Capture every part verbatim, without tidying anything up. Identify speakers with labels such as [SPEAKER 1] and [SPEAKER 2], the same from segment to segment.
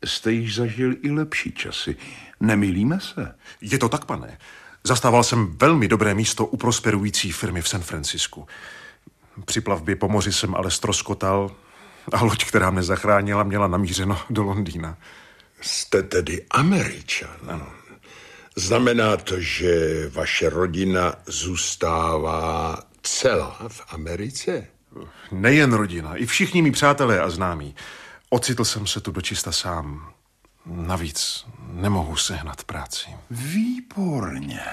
[SPEAKER 1] jste již zažil i lepší časy. Nemýlíme se?
[SPEAKER 2] Je to tak, pane. Zastával jsem velmi dobré místo u prosperující firmy v San Francisku. Při plavbě po moři jsem ale ztroskotal a loď, která mě zachránila, měla namířeno do Londýna.
[SPEAKER 3] Jste tedy Američan. Ano. Znamená to, že vaše rodina zůstává celá v Americe?
[SPEAKER 2] Nejen rodina, i všichni mí přátelé a známí. Ocitl jsem se tu dočista sám. Navíc nemohu sehnat práci.
[SPEAKER 1] Výborně.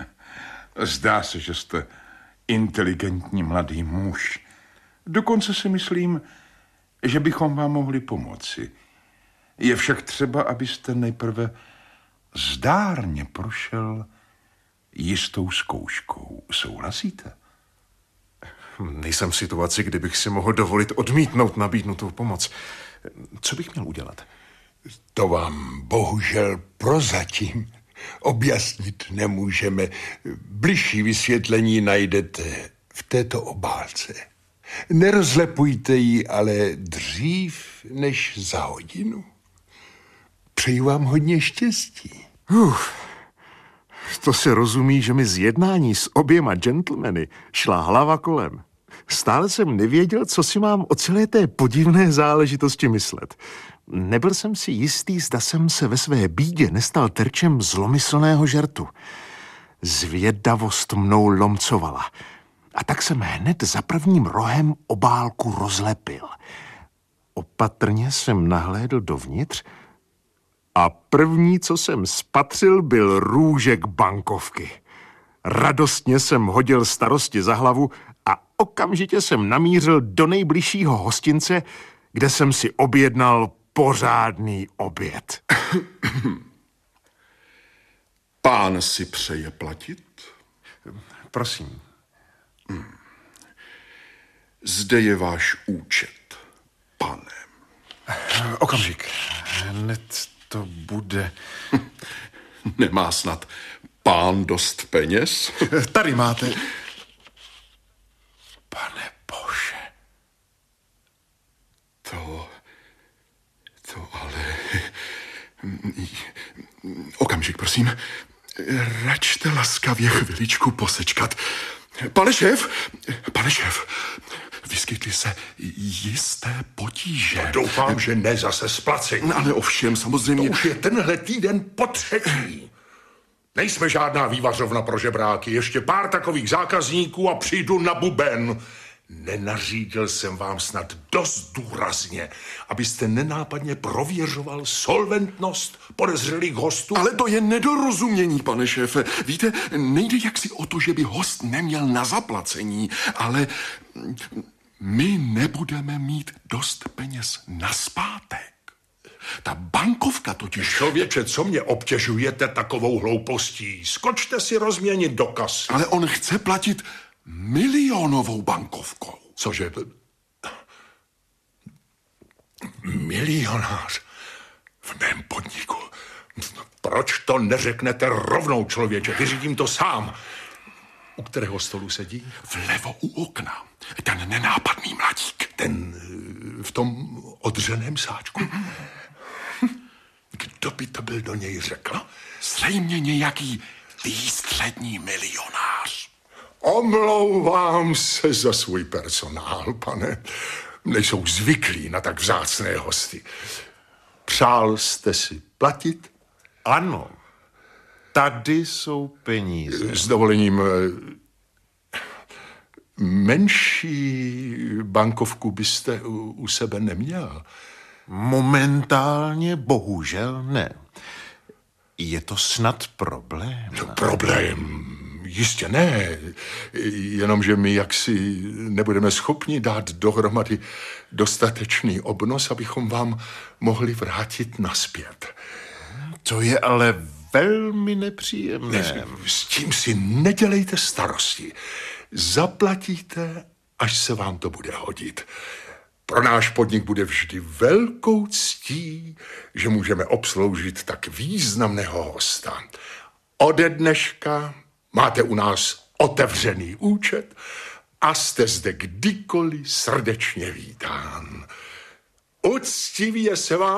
[SPEAKER 1] Zdá se, že jste inteligentní mladý muž. Dokonce si myslím, že bychom vám mohli pomoci. Je však třeba, abyste nejprve zdárně prošel jistou zkouškou. Souhlasíte?
[SPEAKER 2] Nejsem v situaci, kdybych si mohl dovolit odmítnout nabídnutou pomoc. Co bych měl udělat?
[SPEAKER 3] To vám bohužel prozatím objasnit nemůžeme. Bližší vysvětlení najdete v této obálce. Nerozlepujte ji ale dřív než za hodinu. Přeji vám hodně štěstí.
[SPEAKER 2] Uf, to se rozumí, že mi z jednání s oběma gentlemany šla hlava kolem. Stále jsem nevěděl, co si mám o celé té podivné záležitosti myslet. Nebyl jsem si jistý, zda jsem se ve své bídě nestal terčem zlomyslného žertu. Zvědavost mnou lomcovala. A tak jsem hned za prvním rohem obálku rozlepil. Opatrně jsem nahlédl dovnitř a první, co jsem spatřil, byl růžek bankovky. Radostně jsem hodil starosti za hlavu a okamžitě jsem namířil do nejbližšího hostince, kde jsem si objednal pořádný oběd.
[SPEAKER 4] Pán si přeje platit?
[SPEAKER 2] Prosím.
[SPEAKER 4] Hmm. Zde je váš účet, pane.
[SPEAKER 2] Okamžik. Hned to bude.
[SPEAKER 4] Nemá snad pán dost peněz?
[SPEAKER 2] Tady máte.
[SPEAKER 1] Pane Bože.
[SPEAKER 4] To... To ale... Okamžik, prosím. Račte laskavě chviličku posečkat. Pane šéf, pane šéf, vyskytly se jisté potíže.
[SPEAKER 3] To doufám, že ne zase splacení.
[SPEAKER 4] Ale ovšem, samozřejmě...
[SPEAKER 3] To už je tenhle týden po třetí. Nejsme žádná vývařovna pro žebráky. Ještě pár takových zákazníků a přijdu na buben. Nenařídil jsem vám snad dost důrazně, abyste nenápadně prověřoval solventnost podezřelých hostů?
[SPEAKER 4] Ale to je nedorozumění, pane šéfe. Víte, nejde jaksi o to, že by host neměl na zaplacení, ale my nebudeme mít dost peněz nazpátek. Ta bankovka totiž...
[SPEAKER 3] Člověče, co mě obtěžujete takovou hloupostí? Skočte si rozměnit dokaz.
[SPEAKER 4] Ale on chce platit milionovou bankovkou.
[SPEAKER 3] Cože? Milionář v mém podniku. Proč to neřeknete rovnou, člověče? Vyřídím to sám. U kterého stolu sedí?
[SPEAKER 4] Vlevo u okna. Ten nenápadný mladík.
[SPEAKER 3] Ten v tom odřeném sáčku? Kdo by to byl do něj řekl?
[SPEAKER 4] Zřejmě nějaký výstřední milionář.
[SPEAKER 3] Omlouvám se za svůj personál, pane. Nejsou zvyklí na tak vzácné hosty. Přál jste si platit?
[SPEAKER 2] Ano. Tady jsou peníze.
[SPEAKER 3] S dovolením, menší bankovku byste u, u sebe neměl?
[SPEAKER 2] Momentálně bohužel ne. Je to snad problém?
[SPEAKER 3] No, problém? Jistě ne. Jenomže my jaksi nebudeme schopni dát dohromady dostatečný obnos, abychom vám mohli vrátit nazpět.
[SPEAKER 2] To je ale velmi nepříjemné.
[SPEAKER 3] Ne, s tím si nedělejte starosti. Zaplatíte, až se vám to bude hodit. Pro náš podnik bude vždy velkou ctí, že můžeme obsloužit tak významného hosta. Ode dneška máte u nás otevřený účet a jste zde kdykoliv srdečně vítán. Uctivě se vám